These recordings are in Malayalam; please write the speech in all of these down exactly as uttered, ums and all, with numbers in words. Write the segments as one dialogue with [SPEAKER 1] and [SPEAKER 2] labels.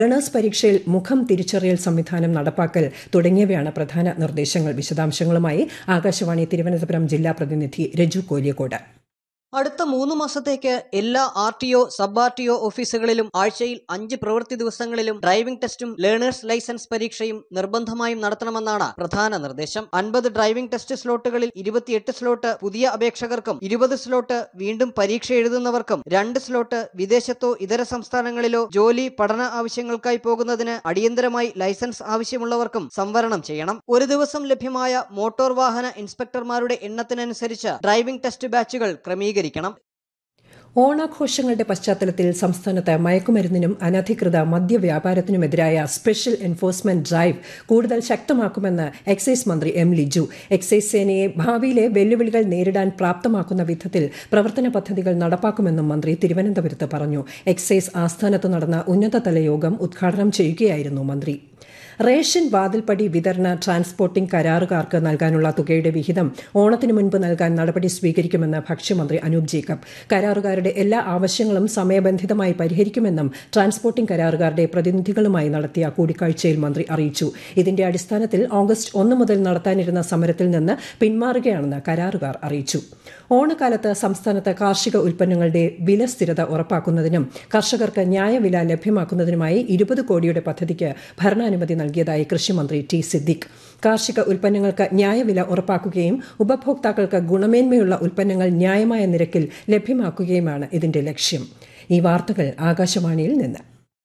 [SPEAKER 1] ലേണേഴ്സ് പരീക്ഷയിൽ മുഖം തിരിച്ചറിയൽ സംവിധാനം നടപ്പാക്കൽ തുടങ്ങിയവയാണ് പ്രധാന നിർദ്ദേശങ്ങൾ. വിശദാംശങ്ങളുമായി ആകാശവാണി തിരുവനന്തപുരം ജില്ലാ പ്രതിനിധി രജു കോലിയക്കോട്.
[SPEAKER 2] അടുത്ത മൂന്ന് മാസത്തേക്ക് എല്ലാ R T O sub R T O ഓഫീസുകളിലും ആഴ്ചയിൽ അഞ്ച് പ്രവൃത്തി ദിവസങ്ങളിലും ഡ്രൈവിംഗ് ടെസ്റ്റും ലേണേഴ്സ് ലൈസൻസ് പരീക്ഷയും നിർബന്ധമായും നടത്തണമെന്നാണ് പ്രധാന നിർദ്ദേശം. അൻപത് ഡ്രൈവിംഗ് ടെസ്റ്റ് സ്ലോട്ടുകളിൽ ഇരുപത്തിയെട്ട് സ്ലോട്ട് പുതിയ അപേക്ഷകർക്കും ഇരുപത് സ്ലോട്ട് വീണ്ടും പരീക്ഷ എഴുതുന്നവർക്കും രണ്ട് സ്ലോട്ട് വിദേശത്തോ ഇതര സംസ്ഥാനങ്ങളിലോ ജോലി പഠന ആവശ്യങ്ങൾക്കായി പോകുന്നതിന് അടിയന്തരമായി ലൈസൻസ് ആവശ്യമുള്ളവർക്കും സംവരണം ചെയ്യണം. ഒരു ദിവസം ലഭ്യമായ മോട്ടോർ വാഹന ഇൻസ്പെക്ടർമാരുടെ എണ്ണത്തിനനുസരിച്ച് ഡ്രൈവിംഗ് ടെസ്റ്റ് ബാച്ചുകൾ ക്രമീകരിക്കും.
[SPEAKER 1] ഓണാഘോഷങ്ങളുടെ പശ്ചാത്തലത്തിൽ സംസ്ഥാനത്ത് മയക്കുമരുന്നിനും അനധികൃത മദ്യവ്യാപാരത്തിനുമെതിരായ സ്പെഷ്യൽ എൻഫോഴ്സ്മെന്റ് ഡ്രൈവ് കൂടുതൽ ശക്തമാക്കുമെന്ന് എക്സൈസ് മന്ത്രി എം ലിജു. എക്സൈസ് സേനയെ ഭാവിയിലെ വെല്ലുവിളികൾ നേരിടാൻ പ്രാപ്തമാക്കുന്ന വിധത്തിൽ പ്രവർത്തന പദ്ധതികൾ നടപ്പാക്കുമെന്നും മന്ത്രി തിരുവനന്തപുരത്ത് പറഞ്ഞു. എക്സൈസ് ആസ്ഥാനത്ത് നടന്ന ഉന്നതതല യോഗം ഉദ്ഘാടനം ചെയ്യുകയായിരുന്നു മന്ത്രി. റേഷൻ വാതിൽപ്പടി വിതരണ ട്രാൻസ്പോർട്ടിംഗ് കരാറുകാർക്ക് നൽകാനുള്ള തുകയുടെ വിഹിതം ഓണത്തിനു മുൻപ് നൽകാൻ നടപടി സ്വീകരിക്കുമെന്ന് ഭക്ഷ്യമന്ത്രി അനൂപ് ജേക്കബ്. കരാറുകാരുടെ എല്ലാ ആവശ്യങ്ങളും സമയബന്ധിതമായി പരിഹരിക്കുമെന്നും ട്രാൻസ്പോർട്ടിംഗ് കരാറുകാരുടെ പ്രതിനിധികളുമായി നടത്തിയ കൂടിക്കാഴ്ചയിൽ മന്ത്രി അറിയിച്ചു. ഇതിന്റെ അടിസ്ഥാനത്തിൽ ഓഗസ്റ്റ് ഒന്ന് മുതൽ നടത്താനിരുന്ന സമരത്തിൽ നിന്ന് പിന്മാറുകയാണെന്ന് കരാറുകാർ അറിയിച്ചു. ഓണക്കാലത്ത് സംസ്ഥാനത്ത് കാർഷിക ഉൽപ്പന്നങ്ങളുടെ വില സ്ഥിരത ഉറപ്പാക്കുന്നതിനും കർഷകർക്ക് ന്യായവില ലഭ്യമാക്കുന്നതിനുമായി ഇരുപത് കോടിയുടെ പദ്ധതിക്ക് ഭരണാനുമതി നൽകിയതായി കൃഷിമന്ത്രി ടി സിദ്ദിഖ്. കാർഷിക ഉൽപ്പന്നങ്ങൾക്ക് ന്യായവില ഉറപ്പാക്കുകയും ഉപഭോക്താക്കൾക്ക് ഗുണമേന്മയുള്ള ഉൽപ്പന്നങ്ങൾ ന്യായമായ നിരക്കിൽ ലഭ്യമാക്കുകയുമാണ് ഇതിന്റെ ലക്ഷ്യം. ഈ വാർത്തകൾ ആകാശവാണിയിൽ നിന്ന്.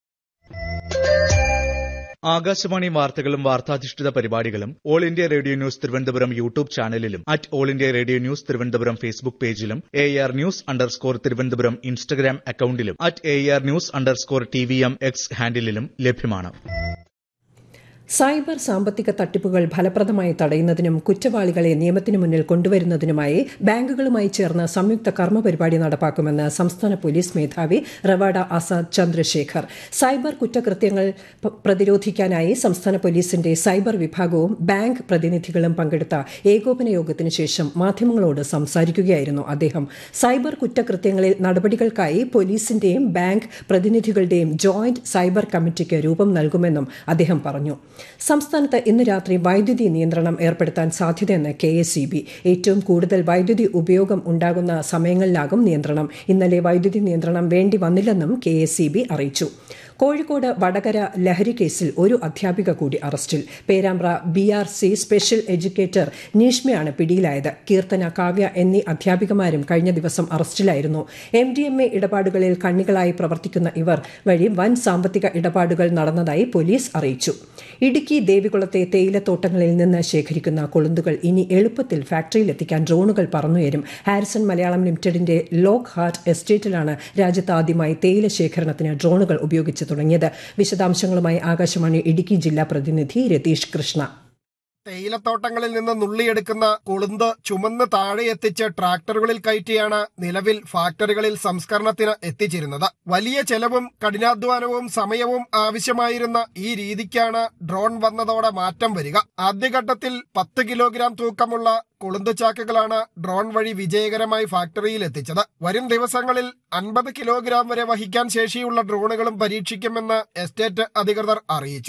[SPEAKER 3] ആകാശവാണി വാർത്തകളും വാർത്താധിഷ്ഠിത പരിപാടികളും all India radio news Thiruvananthapuram YouTube ചാനലിലും at all India radio news Thiruvananthapuram Facebook പേജിലും A R news underscore Thiruvananthapuram Instagram അക്കൌണ്ടിലും at A R news underscore T V M X ഹാൻഡിലും ലഭ്യമാണ്.
[SPEAKER 1] സൈബർ സാമ്പത്തിക തട്ടിപ്പുകൾ ഫലപ്രദമായി തടയുന്നതിനും കുറ്റവാളികളെ നിയമത്തിന് മുന്നിൽ കൊണ്ടുവരുന്നതിനുമായി ബാങ്കുകളുമായി ചേർന്ന് സംയുക്ത കർമ്മ പരിപാടി നടപ്പാക്കുമെന്ന് സംസ്ഥാന പോലീസ് മേധാവി റവാഡ ആസാദ് ചന്ദ്രശേഖർ. സൈബർ കുറ്റകൃത്യങ്ങൾ പ്രതിരോധിക്കാനായി സംസ്ഥാന പോലീസിന്റെ സൈബർ വിഭാഗവും ബാങ്ക് പ്രതിനിധികളും പങ്കെടുത്ത ഏകോപന യോഗത്തിന് ശേഷം മാധ്യമങ്ങളോട് സംസാരിക്കുകയായിരുന്നു അദ്ദേഹം. സൈബർ കുറ്റകൃത്യങ്ങളിൽ നടപടികൾക്കായി പോലീസിന്റെയും ബാങ്ക് പ്രതിനിധികളുടെയും ജോയിന്റ് സൈബർ കമ്മിറ്റിക്ക് രൂപം നൽകുമെന്നും അദ്ദേഹം പറഞ്ഞു. സംസ്ഥാനത്ത് ഇന്ന് രാത്രി വൈദ്യുതി നിയന്ത്രണം ഏർപ്പെടുത്താൻ സാധ്യതയെന്ന് കെ എസ് ഇ ബി. ഏറ്റവും കൂടുതൽ വൈദ്യുതി ഉപയോഗം ഉണ്ടാകുന്ന സമയങ്ങളിലാകും നിയന്ത്രണം. ഇന്നലെ വൈദ്യുതി നിയന്ത്രണം വേണ്ടി വന്നില്ലെന്നും കെ എസ് ഇ ബി അറിയിച്ചു. കോഴിക്കോട് വടകര ലഹരി കേസിൽ ഒരു അധ്യാപിക കൂടി അറസ്റ്റിൽ. Perambra B R C special educator നീഷ്മയാണ് പിടിയിലായത്. കീർത്തന, കാവ്യ എന്നീ അധ്യാപികമാരും കഴിഞ്ഞ ദിവസം അറസ്റ്റിലായിരുന്നു. എം ഡി എം എ ഇടപാടുകളിൽ കണ്ണികളായി പ്രവർത്തിക്കുന്ന ഇവർ വഴി വൻ സാമ്പത്തിക ഇടപാടുകൾ നടന്നതായി പോലീസ് അറിയിച്ചു. ഇടുക്കി ദേവികുളത്തെ തേയിലത്തോട്ടങ്ങളിൽ നിന്ന് ശേഖരിക്കുന്ന കൊളുന്തുകൾ ഇനി എളുപ്പത്തിൽ ഫാക്ടറിയിലെത്തിക്കാൻ ഡ്രോണുകൾ പറന്നുയരും. ഹാരിസൺ മലയാളം ലിമിറ്റഡിന്റെ ലോക്ക് ഹാർട്ട് എസ്റ്റേറ്റിലാണ് രാജ്യത്ത് ആദ്യമായി തേയില ശേഖരണത്തിന് ഡ്രോണുകൾ ഉപയോഗിച്ചത് തുടങ്ങിയത്. വിശദാംശങ്ങളുമായി ആകാശവാണി ഇടുക്കി ജില്ലാ പ്രതിനിധി രതീഷ് കൃഷ്ണ.
[SPEAKER 4] തേയിലത്തോട്ടങ്ങളിൽ നിന്ന് നുള്ളിയെടുക്കുന്ന കൊളുന്ത് ചുമന്ന് താഴെ എത്തിച്ച് ട്രാക്ടറുകളിൽ കയറ്റിയാണ് നിലവിൽ ഫാക്ടറികളിൽ സംസ്കരണത്തിന് എത്തിച്ചിരുന്നത്. വലിയ ചെലവും കഠിനാധ്വാനവും സമയവും ആവശ്യമായിരുന്ന ഈ രീതിക്കാണ് ഡ്രോൺ വന്നതോടെ മാറ്റം വരിക. ആദ്യഘട്ടത്തിൽ പത്ത് കിലോഗ്രാം തൂക്കമുള്ള കൊളുന്ത് ചാക്കുകളാണ് ഡ്രോൺ വഴി വിജയകരമായി ഫാക്ടറിയിൽ എത്തിച്ചത്. വരും ദിവസങ്ങളിൽ അൻപത് കിലോഗ്രാം വരെ വഹിക്കാൻ ശേഷിയുള്ള ഡ്രോണുകളും പരീക്ഷിക്കുമെന്ന് എസ്റ്റേറ്റ് അധികൃതർ അറിയിച്ചു.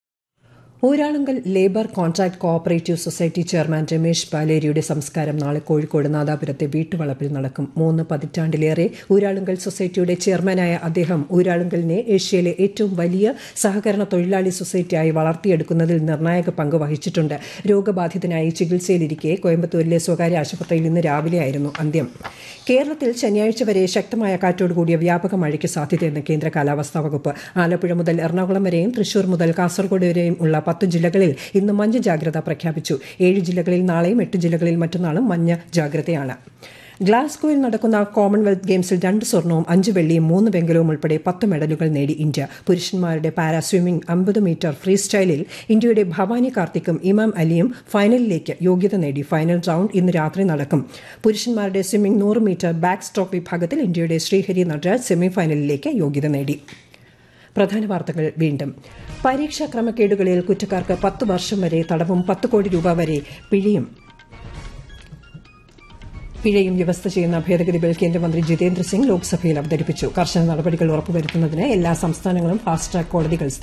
[SPEAKER 1] Uralungal labour contract cooperative society chairman Ramesh പാലേരിയുടെ സംസ്കാരം നാളെ കോഴിക്കോട് നാദാപുരത്തെ വീട്ടുവളപ്പിൽ നടക്കും. മൂന്ന് പതിറ്റാണ്ടിലേറെ ഊരാളുങ്കൽ സൊസൈറ്റിയുടെ ചെയർമാനായ അദ്ദേഹം ഊരാളുങ്കലിനെ ഏഷ്യയിലെ ഏറ്റവും വലിയ സഹകരണ തൊഴിലാളി സൊസൈറ്റിയായി വളർത്തിയെടുക്കുന്നതിൽ നിർണായക പങ്ക് വഹിച്ചിട്ടുണ്ട്. രോഗബാധിതനായി ചികിത്സയിലിരിക്കെ കോയമ്പത്തൂരിലെ സ്വകാര്യ ആശുപത്രിയിൽ ഇന്ന് രാവിലെയായിരുന്നു അന്ത്യം. കേരളത്തിൽ ശനിയാഴ്ച വരെ ശക്തമായ കാറ്റോടുകൂടിയ വ്യാപക മഴയ്ക്ക് സാധ്യതയെന്ന് കേന്ദ്ര കാലാവസ്ഥാ വകുപ്പ്. ആലപ്പുഴ മുതൽ എറണാകുളം വരെയും തൃശൂർ മുതൽ കാസർഗോഡ് വരെയും ഉള്ള പത്ത് ജില്ലകളിൽ ഇന്ന് മഞ്ഞ ജാഗ്രത പ്രഖ്യാപിച്ചു. ഏഴ് ജില്ലകളിൽ നാളെയും എട്ട് ജില്ലകളിൽ മറ്റന്നാളും മഞ്ഞ ജാഗ്രതയാണ്. ഗ്ലാസ്ഗോയിൽ നടക്കുന്ന കോമൺവെൽത്ത് ഗെയിംസിൽ രണ്ട് സ്വർണവും അഞ്ച് വെള്ളിയും മൂന്ന് വെങ്കലവും ഉൾപ്പെടെ പത്ത് മെഡലുകൾ നേടി ഇന്ത്യ. പുരുഷന്മാരുടെ പാരാ സ്വിമ്മിംഗ് അമ്പത് മീറ്റർ ഫ്രീ സ്റ്റൈലിൽ ഇന്ത്യയുടെ ഭവാനി കാർത്തിക്കും ഇമാം അലിയും ഫൈനലിലേക്ക് യോഗ്യത നേടി. ഫൈനൽ റൌണ്ട് ഇന്ന് രാത്രി നടക്കും. പുരുഷന്മാരുടെ സ്വിമ്മിംഗ് നൂറ് മീറ്റർ ബാക്ക് സ്ട്രോക്ക് വിഭാഗത്തിൽ ഇന്ത്യയുടെ ശ്രീഹരി നടരാജ് സെമിഫൈനലിലേക്ക് യോഗ്യത നേടി. പ്രധാന വാർത്തകൾ വീണ്ടും. പരീക്ഷാ ക്രമക്കേടുകളിൽ കുറ്റക്കാർക്ക് പത്ത് വർഷം വരെ തടവും പത്ത് കോടി രൂപ വരെ പിഴയും പിഴയും വ്യവസ്ഥ ചെയ്യുന്ന ഭേദഗതി ബിൽ കേന്ദ്രമന്ത്രി ജിതേന്ദ്ര സിംഗ് ലോക്സഭയിൽ അവതരിപ്പിച്ചു. കർശന നടപടികൾ ഉറപ്പുവരുത്തുന്നതിന് എല്ലാ സംസ്ഥാനങ്ങളും ഫാസ്റ്റ് ട്രാക്ക് കോടതികൾ